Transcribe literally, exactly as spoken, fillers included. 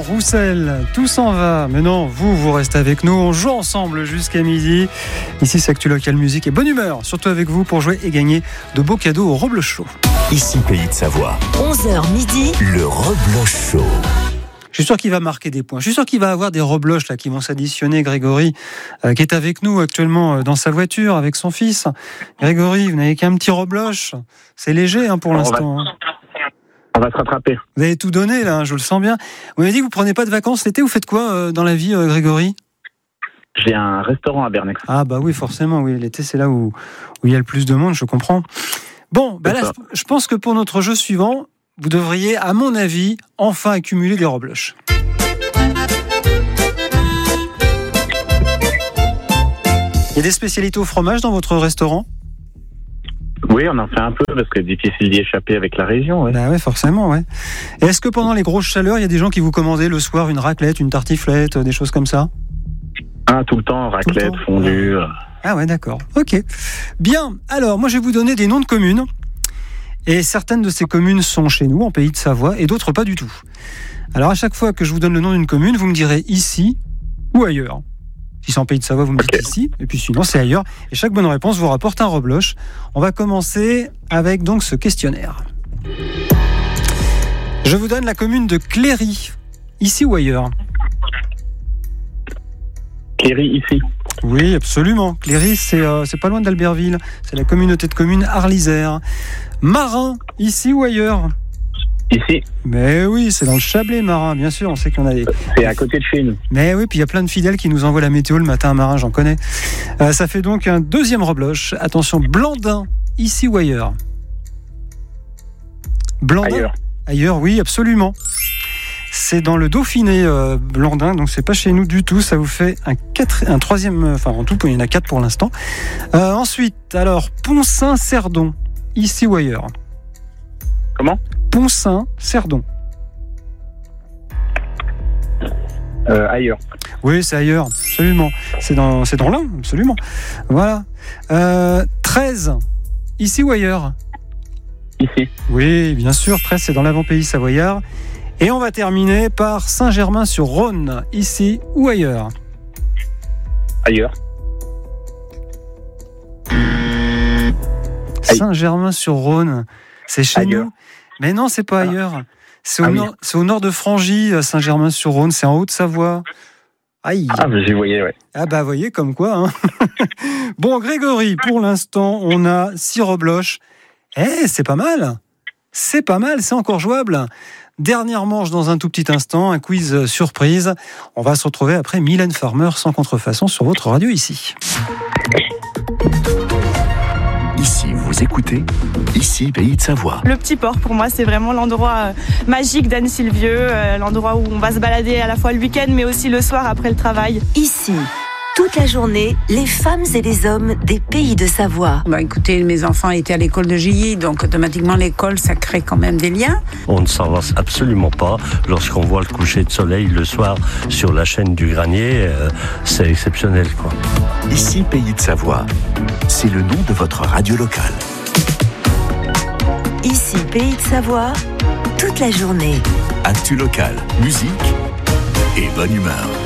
Roussel, tout s'en va. Mais non, vous, vous restez avec nous. On joue ensemble jusqu'à midi. Ici, c'est Actu Local Musique et bonne humeur, surtout avec vous pour jouer et gagner de beaux cadeaux au Rebloch Show. Ici, Pays de Savoie. onze heures midi. Le Rebloch Show. Je suis sûr qu'il va marquer des points. Je suis sûr qu'il va avoir des rebloches là qui vont s'additionner. Grégory, euh, qui est avec nous actuellement euh, dans sa voiture avec son fils. Grégory, vous n'avez qu'un petit rebloche. C'est léger hein, pour on l'instant. Va, hein. On va se rattraper. Vous avez tout donné là, hein, je le sens bien. Vous m'avez dit que vous prenez pas de vacances l'été. Vous faites quoi euh, dans la vie, euh, Grégory ? J'ai un restaurant à Bernex. Ah bah oui, forcément. Oui, l'été c'est là où où il y a le plus de monde. Je comprends. Bon, bah là, je, je pense que pour notre jeu suivant, vous devriez, à mon avis, enfin accumuler des rebloches. Il y a des spécialités au fromage dans votre restaurant ? Oui, on en fait un peu parce que c'est difficile d'y échapper avec la région. Ouais. Bah ouais, forcément, ouais. Et est-ce que pendant les grosses chaleurs, il y a des gens qui vous commandaient le soir une raclette, une tartiflette, des choses comme ça ? Ah, tout le temps, raclette, le temps. fondue. Ah. ah ouais, d'accord. Ok. Bien. Alors, moi, je vais vous donner des noms de communes. Et certaines de ces communes sont chez nous, en Pays de Savoie, et d'autres pas du tout. Alors, à chaque fois que je vous donne le nom d'une commune, vous me direz ici ou ailleurs. Si c'est en Pays de Savoie, vous me dites okay. Ici, et puis sinon, c'est ailleurs. Et chaque bonne réponse vous rapporte un rebloche. On va commencer avec donc ce questionnaire. Je vous donne la commune de Cléry, ici ou ailleurs. Cléry, ici. Oui, absolument. Cléry, c'est, euh, c'est pas loin d'Albertville. C'est la communauté de communes Arlysère. Marin, ici ou ailleurs ? Ici. Mais oui, c'est dans le Chablais, Marin, bien sûr. On sait qu'on a des... C'est à côté de chez nous. Mais oui, puis il y a plein de fidèles qui nous envoient la météo le matin à Marin, j'en connais. Euh, ça fait donc un deuxième rebloche. Attention, Blandin, ici ou ailleurs ? Blandin ? Ailleurs. Ailleurs, oui, absolument. C'est dans le Dauphiné, euh, Blandin, donc c'est pas chez nous du tout. Ça vous fait un, quatre, un troisième, enfin en tout, il y en a quatre pour l'instant. Euh, ensuite, alors, Poncin-Cerdon, ici ou ailleurs ? Comment ? Poncin-Cerdon. Euh, ailleurs. Oui, c'est ailleurs, absolument. C'est dans, c'est dans l'Ain, absolument. Voilà. Euh, treize, ici ou ailleurs ? Ici. Oui, bien sûr, treize, c'est dans l'avant-pays savoyard. Et on va terminer par Saint-Germain-sur-Rhône, ici ou ailleurs ? Ailleurs. Saint-Germain-sur-Rhône, c'est chez ailleurs. nous. Mais non, c'est pas ailleurs. C'est au, ah, nord, oui. c'est au nord de Frangy, Saint-Germain-sur-Rhône, c'est en Haute-Savoie. Aïe. Ah, j'y voyais, ouais. Ah bah, voyez, comme quoi. Hein. Bon, Grégory, pour l'instant, on a six rebloches. Eh, c'est pas mal. C'est pas mal, c'est encore jouable. Dernière manche dans un tout petit instant, un quiz surprise. On va se retrouver après Mylène Farmer sans contrefaçon sur votre radio ici. Ici, vous écoutez, ici, Pays de Savoie. Le Petit Port, pour moi, c'est vraiment l'endroit magique d'Anne-Sylvieux, euh, l'endroit où on va se balader à la fois le week-end, mais aussi le soir après le travail. Ici, toute la journée, les femmes et les hommes des Pays de Savoie. Bah, écoutez, mes enfants étaient à l'école de Gilly, donc automatiquement l'école, ça crée quand même des liens. On ne s'en lasse absolument pas. Lorsqu'on voit le coucher de soleil le soir sur la chaîne du Granier, euh, c'est exceptionnel, quoi. Ici, Pays de Savoie, c'est le nom de votre radio locale. Ici, Pays de Savoie, toute la journée. Actu local, musique et bonne humeur.